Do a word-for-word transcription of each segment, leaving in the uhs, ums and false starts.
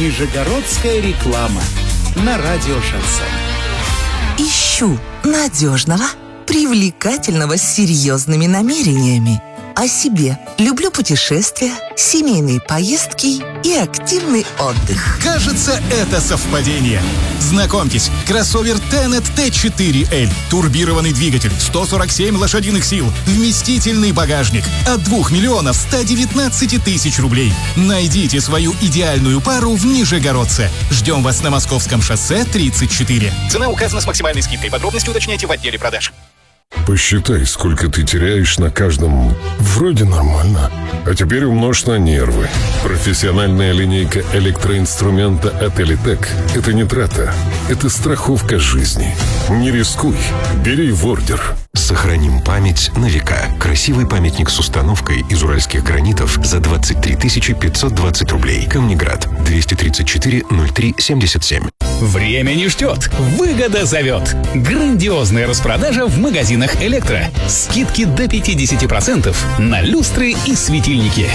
Нижегородская реклама на радио «Шансон». Ищу надежного, привлекательного, с серьезными намерениями. О себе. Люблю путешествия, семейные поездки и активный отдых. Кажется, это совпадение. Знакомьтесь, кроссовер Tenet ти четыре эль. Турбированный двигатель, сто сорок семь лошадиных сил, вместительный багажник. От двух миллионов ста девятнадцати тысяч рублей. Найдите свою идеальную пару в Нижегородце. Ждем вас на Московском шоссе тридцать четыре. Цена указана с максимальной скидкой. Подробности уточняйте в отделе продаж. Посчитай, сколько ты теряешь на каждом. Вроде нормально. А теперь умножь на нервы. Профессиональная линейка электроинструмента от Элитек – это не трата, это страховка жизни. Не рискуй, бери в ордер. Сохраним память на века. Красивый памятник с установкой из уральских гранитов за двадцать три тысячи пятьсот двадцать рублей. Камнеград, двести тридцать четыре ноль три семьдесят семь. Время не ждет. Выгода зовет. Грандиозная распродажа в магазинах «Электро». Скидки до пятьдесят процентов на люстры и светильники.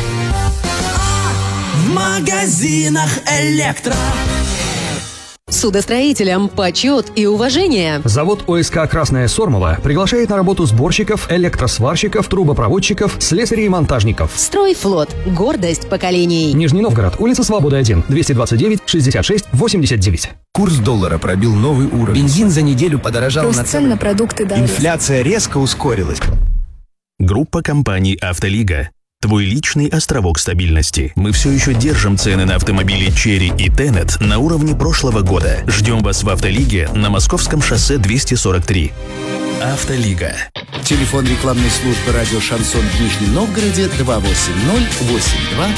В магазинах «Электро». Судостроителям почет и уважение. Завод ОСК «Красная Сормова» приглашает на работу сборщиков, электросварщиков, трубопроводчиков, слесарей и монтажников. Стройфлот. Гордость поколений. Нижний Новгород. Улица Свободы один. двести двадцать девять шестьдесят шесть восемьдесят девять. Курс доллара пробил новый уровень. Бензин за неделю подорожал Рост на цен на продукты дороже. Инфляция резко ускорилась. Группа компаний «Автолига». Твой личный островок стабильности. Мы все еще держим цены на автомобили Chery и Tenet на уровне прошлого года. Ждем вас в Автолиге на Московском шоссе двести сорок три. Автолига. Телефон рекламной службы радио «Шансон» в Нижнем Новгороде два восемь ноль восемь два